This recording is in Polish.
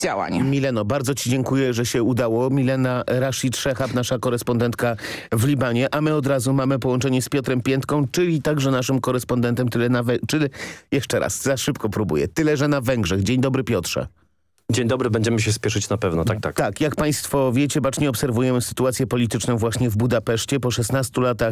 działań. Mileno, bardzo ci dziękuję, że się udało. Milena Rashid Szehab, nasza korespondentka w Libanie, a my od razu mamy połączenie z Piotrem Piętką, czyli także naszym korespondentem, czyli jeszcze raz, za szybko próbuję, tyle że na Węgrzech. Dzień dobry, Piotrze. Dzień dobry, będziemy się spieszyć na pewno, tak. Tak, jak państwo wiecie, bacznie obserwujemy sytuację polityczną właśnie w Budapeszcie. Po 16 latach